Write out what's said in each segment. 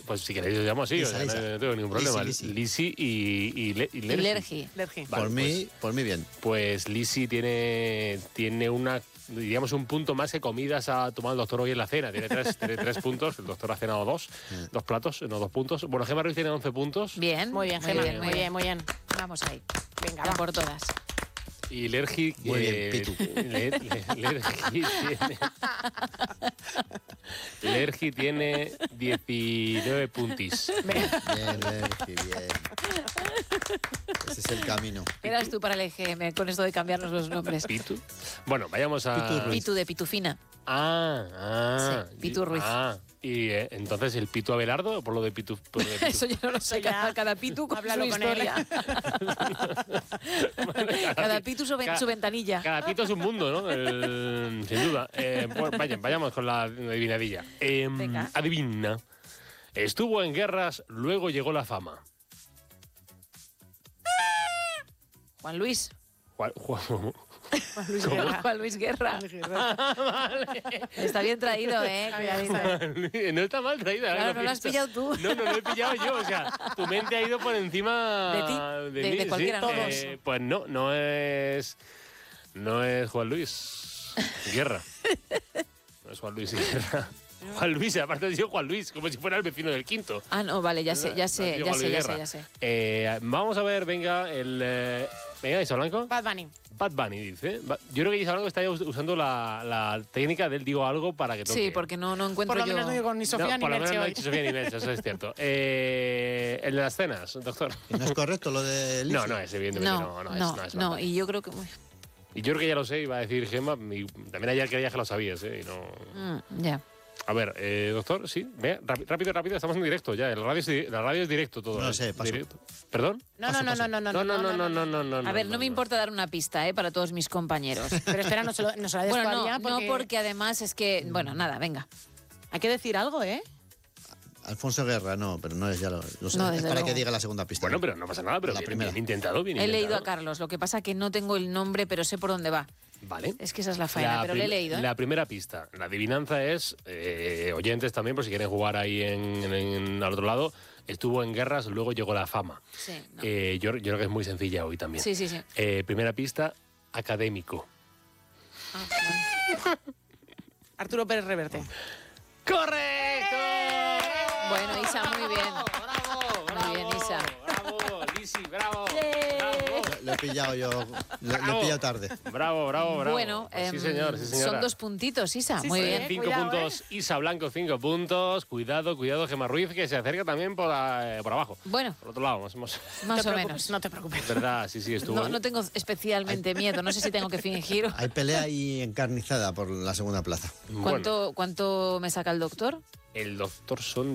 Pues si queréis, os llamo así, Lisa, o sea, Lisa. no tengo ningún problema. Lisi. Lisi y Lergi. Lergi. Vale, por mí bien. Pues Lisi tiene una, diríamos, un punto más que comidas ha tomado el doctor hoy en la cena. Tiene tres puntos, el doctor ha cenado dos platos, no 2 puntos. Bueno, Gemma Ruiz tiene 11 puntos. Bien. Muy bien, Gemma. Muy bien. Vamos ahí. Venga, Ya va. por todas. Y Lergi... Muy bien, Pitu. Lergi tiene 19 puntis. Bien, bien. Ese es el camino. Eras tú para el EGM con esto de cambiarnos los nombres. ¿Pitu? Bueno, vayamos a... Pitu Ruiz. Pitu de Pitufina. Ah. Sí, Pitu Ruiz. Y entonces el Pitu Abelardo, por lo de Pitu... por lo de Pitu. Eso yo no lo sé. Ya. Cada Pitu con Háblalo su con él. historia. Cada Pitu su ventanilla. Cada Pitu es un mundo, ¿no? Sin duda. Pues vayamos con la adivinadilla. Venga. Adivina. Estuvo en guerras, luego llegó la fama. Juan Luis. Juan- Juan Luis Guerra. Está bien traído, ¿eh? Cuidadito. No está mal traída. Claro, no lo has pillado tú. No lo he pillado yo. O sea, tu mente ha ido por encima De ti, mí, de cualquiera, sí. todos. Pues no es Juan Luis Guerra. No es Juan Luis Guerra. Juan Luis, aparte ha sido Juan Luis, como si fuera el vecino del quinto. Ah, no, vale, ya sé. Vamos a ver, venga, venga, Isa Blanco. Bad Bunny. Bad Bunny, dice. Yo creo que Isa Blanco está usando la técnica del digo algo para que toque. Sí, porque no encuentro Por lo yo... menos no digo ni Sofía ni por lo menos Merche no ha hoy. dicho Sofía ni Merche, eso es cierto. El de las cenas, doctor. ¿Y no es correcto lo de Lisi? No es, evidentemente no es. No, y yo creo que... Y yo creo que ya lo sé, iba a decir Gemma, y también ayer creía que lo sabías, ¿eh? Y no... Ya. A ver, doctor, sí, vea, rápido, estamos en directo ya, la radio es directo todo. No lo sé, paso. Directo. ¿Perdón? No. A ver, no me importa dar una pista, para todos mis compañeros. Pero espera, no se lo Bueno, descuadría no, porque además es que... Bueno, nada, venga. Hay que decir algo, ¿eh? Alfonso Guerra, no, pero no es ya lo sé. No, Es desde para luego. que diga la segunda pista. Bueno, pero no pasa nada, pero La bien, primera. bien intentado, bien He intentado. leído a Carlos, lo que pasa que no tengo el nombre, pero sé por dónde va. Vale. Es que esa es la faena, pero le he leído, ¿eh? La primera pista, la adivinanza es, oyentes también, por si quieren jugar ahí al otro lado, estuvo en guerras, luego llegó la fama. Sí, no. Yo creo que es muy sencilla hoy también. Sí. Primera pista, académico. Arturo Pérez Reverte. ¡Correcto! Bueno, Isa, muy bien. Bravo, Muy bien, Isa. Bravo, Lisi, bravo. Lo he pillado yo, lo he pillado tarde. Bravo. Bueno, sí, señor, son 2 puntitos, Isa. Sí, muy sí, bien. 5 Cuidado, puntos, Isa Blanco, 5 puntos. Cuidado, Gemma Ruiz, que se acerca también por abajo. Bueno, Por otro lado, más o menos. No te preocupes. verdad, sí, estuvo. No tengo especialmente miedo, no sé si tengo que fingir. Hay pelea ahí encarnizada por la segunda plaza. Bueno, ¿Cuánto me saca el doctor? el doctor son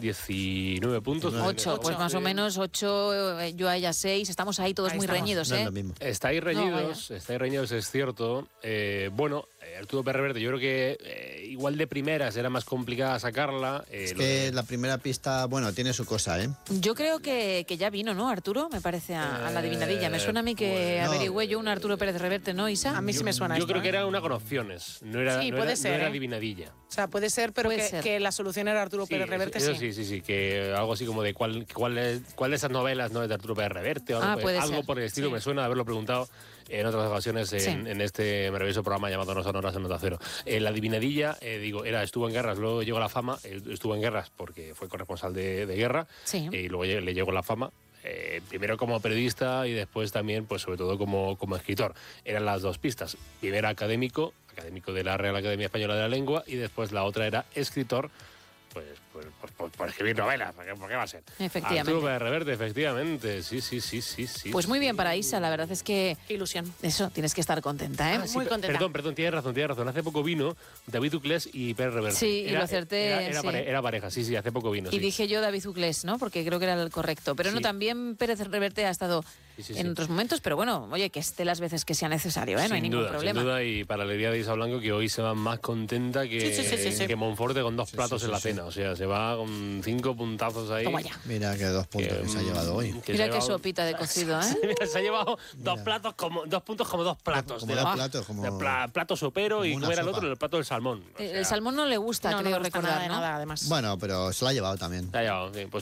19 puntos. 8, pues más o menos 8, yo a ella 6. Estamos ahí todos Ahí muy estamos. reñidos, No es ¿eh? lo mismo. Estáis reñidos, es cierto. Bueno, Arturo Pérez Reverte, yo creo que igual de primeras era más complicada sacarla. Es que la primera pista, bueno, tiene su cosa, ¿eh? Yo creo que ya vino, ¿no, Arturo? Me parece a la adivinadilla. Me suena a mí que pues, no. averigüé yo un Arturo Pérez Reverte, ¿no, Isa? A mí sí me suena Yo esto, creo que ¿eh? era una con opciones, no era, Sí, no puede era, ser, no era ¿eh? adivinadilla. O sea, puede ser, pero Puede ser. que la solución era Arturo Pérez Reverte, sí. Eso sí, que algo así como de cuál de esas novelas no es de Arturo Pérez Reverte o algo, puede algo ser, por el estilo, sí. me suena de haberlo preguntado en otras ocasiones Sí. en este maravilloso programa llamado No Sonoras en Nota Cero. La adivinadilla, estuvo en guerras, luego llegó la fama, estuvo en guerras porque fue corresponsal de guerra, Sí. y luego le llegó la fama. Primero como periodista y después también, pues sobre todo como escritor. Eran las dos pistas. Primero académico de la Real Academia Española de la Lengua, y después la otra era escritor, pues por escribir novelas. ¿Por qué va a ser? Efectivamente. Arturo Pérez Reverte, efectivamente. Sí. Pues muy bien para Isa, la verdad es que Qué ilusión. eso, tienes que estar contenta, ¿eh? Ah, sí, Muy contenta. Perdón, tienes razón. Hace poco vino David Uclés y Pérez Reverte. Sí, y lo acerté, sí. Era pareja, sí, hace poco vino. Y sí. dije yo David Uclés, ¿no? Porque creo que era el correcto. Pero no, Sí. también Pérez Reverte ha estado Sí. en otros momentos, pero bueno, oye, que esté las veces que sea necesario, ¿eh? No hay Sin ningún duda, problema. Sin duda, y para la alegría de Isa Blanco, que hoy se va más contenta Sí. que Monforte con 2 platos en la cena. O sea, se va con 5 puntazos ahí. Toma ya. Mira que 2 puntos que se ha llevado hoy. que se Mira ha qué llevado- sopita de cocido, ¿eh? Mira, se ha llevado 2 puntos como 2 platos. Como de 2 platos, como... plato sopero, y como una ¿cómo era el sopa. otro? El plato del salmón. O sea, El salmón no le gusta, No, creo no me gusta recordar, nada de ¿no? nada, además. Bueno, pero se lo ha llevado también. se ha llevado, sí. Pues